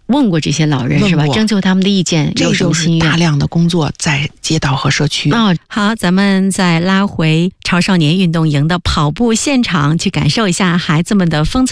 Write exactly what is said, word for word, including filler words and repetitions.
问过这些老人是吧？征求他们的意见， 这就是大量的工作在街道和社区。 哦，好，咱们再拉回超少年运动营的跑步现场，去感受一下孩子们的风采。